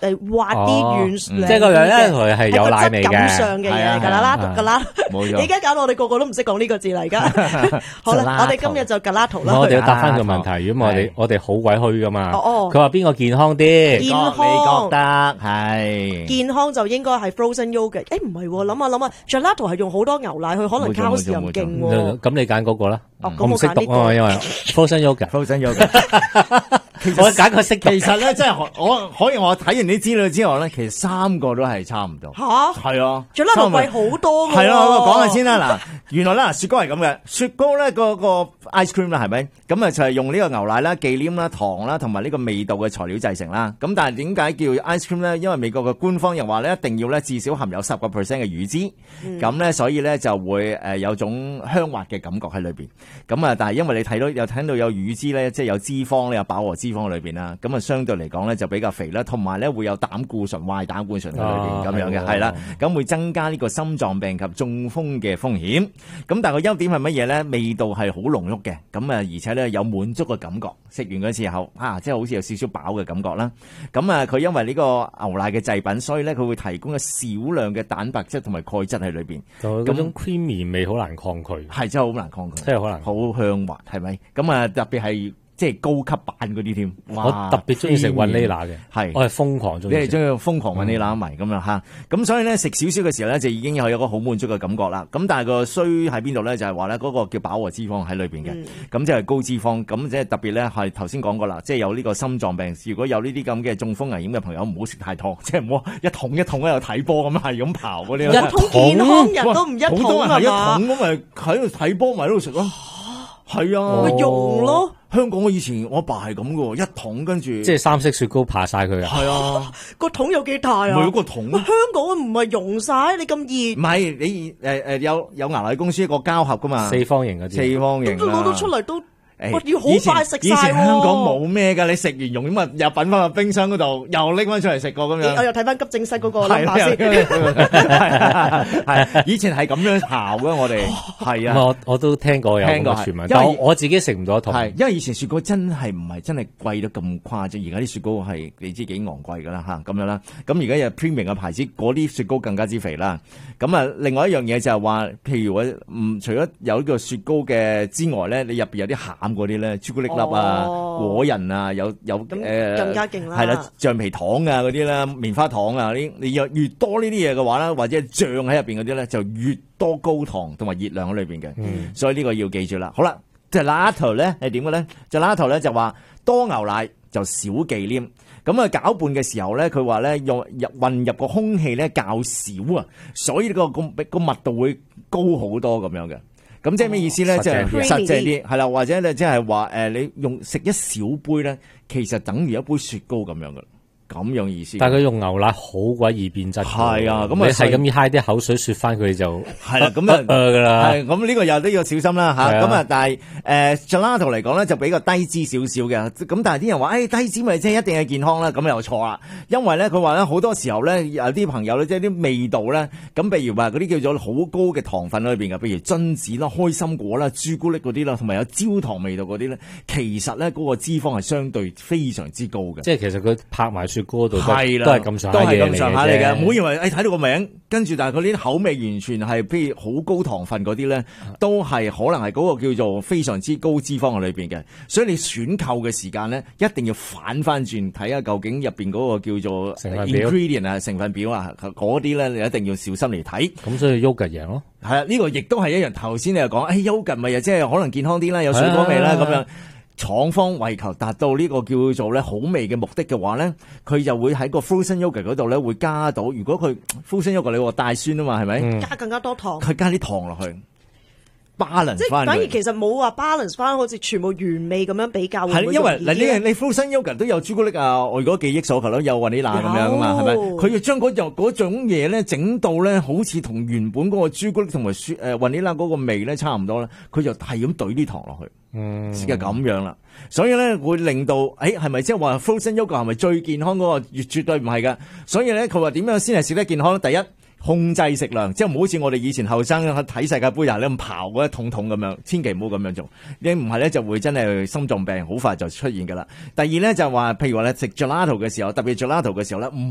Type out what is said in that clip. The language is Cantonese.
滑啲軟， 即係個gelato係有奶味嘅， 係個質感上嘅嘢㗎啦，㗎啦。 冇錯。 而家搞到我哋個個都唔識講呢個字啦，而家。好啦，我哋今日就gelato啦。 我哋要答翻個問題，如果我哋好鬼虛噶嘛。佢話邊個健康啲？ 健康， 你覺得係健康就應該係 frozen yogurt。誒唔係喎，諗下 gelato 係用好多牛奶，佢可能卡士又唔勁喎。 咁你揀嗰個啦。 我唔識讀啊嘛，因為 frozen yogurt。我揀個識讀。 其實咧，即係我睇完啲資料之後咧，其實三個都係差唔多。 吓？ 係啊 gelato貴好多㗎。 係咯，我講下先啦。嗱，原來咧雪糕係咁嘅，雪糕咧個 ice cream 啦，係咪？咁啊就係用呢個牛奶啦、忌廉啦、糖啦，同埋呢個味道嘅材料製成啦。咁但係點解叫 ice cream 咧？因為美國嘅官方又話咧，一定要咧至少含有10%嘅乳脂，咁咧所以咧就會有種香滑嘅感覺喺裏邊。咁啊，但係因為你睇到有乳脂咧，即係有脂肪咧，有飽和脂肪喺裏邊啦。咁啊，相對嚟講咧就比較肥啦，同埋咧會有膽固醇、壞膽固醇喺裏邊咁樣嘅，係啦。咁會增加呢個心臟病及中風嘅風險。咁但係個優點係乜嘢咧？味道係好濃郁嘅，咁啊而且咧有滿足嘅感覺。食完嗰時候即係好似有少少飽嘅感覺啦。咁啊，佢因為呢個牛奶嘅製品，所以咧佢會提供咗少量嘅蛋白質同埋鈣質喺裏邊。 咁種 creamy 味好難抗拒， 係真係好難抗拒， 真係可能好香滑，係咪？咁啊，特別係即係高級版嗰啲添。 我特別中意食雲呢拿嘅， 係我係瘋狂中意。 你係中意瘋狂雲呢拿迷咁樣嚇。咁所以咧食少少嘅時候咧，就已經有一個好滿足嘅感覺啦。咁但係個衰喺邊度咧？就係話咧嗰個叫飽和脂肪喺裏邊嘅，咁即係高脂肪。咁即係特別咧係頭先講過啦，即係有呢個心臟病。如果有呢啲咁嘅中風危險嘅朋友，唔好食太多，即係唔好一桶喺度睇波咁係咁刨嗰啲。 一桶健康人都唔一桶， 好多人係一桶咁咪喺度睇波咪喺度食咯。係啊， 咪用咯。 香港我以前我阿爸係咁嘅，一桶跟住即係三色雪糕爬晒佢啊。 係啊， 個桶有幾大啊？ 每個桶。 香港唔係溶晒，你咁熱。 唔係你有牛奶公司一個膠盒噶嘛？ 四方形嗰啲。 四方形。 咁攞到出嚟都。要好快食晒喎！ 以前香港冇咩㗎，你食完用咁啊，又品翻個冰箱嗰度，又拎翻出嚟食過咁樣。 我又睇翻急症室嗰個諗法先。 係以前係咁樣刨嘅，我哋係啊。 我都聽過有咁嘅傳聞，但我自己食唔到一桶。 係因為以前雪糕真係唔係真係貴得咁誇張，而家啲雪糕係你知幾昂貴㗎啦嚇，咁樣啦。咁而家有 premium 嘅牌子，嗰啲雪糕更加之肥啦。咁啊，另外一樣嘢就係話，譬如除咗有呢個雪糕嘅之外咧，你入邊有啲餡嗰啲咧，朱古力粒啊、果仁啊，有更加勁啦， 係啦，橡皮糖啊嗰啲啦、棉花糖啊啲，你越多呢啲嘢嘅話咧，或者醬喺入邊嗰啲咧，就越多高糖同埋熱量喺裏邊嘅。所以呢個要記住啦。好啦，gelato 咧係點嘅咧？gelato咧就話多牛奶就少忌廉。咁啊攪拌嘅時候咧，佢話咧混入個空氣咧較少啊，所以個密度會高好多咁樣嘅。咁即係咩意思咧？即係實際啲，係啦，或者咧即係話你食一小杯咧，其實等於一杯雪糕咁樣嘅。咁樣意思， 但係佢用牛奶好鬼易變質， 係啊，咁你係咁要揩啲口水雪翻佢就係啦，咁啊噶啦， 係咁呢個又都要小心啦吓，咁啊，但係gelato 嚟講咧就比較低脂少少嘅，咁但係啲人話低脂咪即係一定係健康啦，咁又錯啦，因為咧佢話咧好多時候咧有啲朋友咧即係啲味道咧，咁譬如話嗰啲叫做好高嘅糖分喺裏邊嘅，譬如榛子啦、開心果啦、朱古力嗰啲啦，同埋有焦糖味道嗰啲咧，其實咧嗰個脂肪係相對非常之高嘅， 即係其實佢拍埋雪糕度係啦， 都係咁上下嚟嘅，唔好以為睇到個名，跟住但係佢呢啲口味完全係譬如好高糖分嗰啲咧，都係可能係嗰個叫做非常之高脂肪喺裏邊嘅，所以你選購嘅時間咧，一定要反翻轉睇下究竟入邊嗰個叫做 ingredient 啊成分表啊嗰啲咧，你一定要小心嚟睇。 咁所以 yogurt 贏咯， 係啊，呢個亦都係一樣。頭先你又講，yogurt 咪又即係可能健康啲啦，有水果味啦咁樣。廠方為求達到呢個叫做咧好味嘅目的嘅話咧，佢就會喺個 frozen yogurt 嗰度咧會加到，如果佢 frozen yogurt 你話帶酸啊嘛，係咪？ 加更加多糖， 佢加啲糖落去 balance 即係反而其實冇話 balance 翻，好似全部原味咁樣比較。 係因為嗱你 frozen yogurt 都有朱古力啊，我如果記憶所及咯，有雲呢拿咁樣噶嘛，係咪？佢要將嗰種嘢咧整到咧，好似同原本嗰個朱古力同埋雲呢拿嗰個味咧差唔多咧，佢就係咁懟啲糖落去。就咁樣啦，所以咧會令到係咪即係話 frozen yogurt 係咪最健康嗰個？絕對唔係噶。所以咧佢話點樣先係食得健康咧？第一，控制食量，即係唔好似我哋以前後生睇世界盃你咁刨嗰一桶桶咁樣，千祈唔好咁樣做。你唔係咧就會真係心臟病好快就出現噶啦。第二咧就話，譬如話咧食 gelato 嘅時候，特別 gelato 嘅時候咧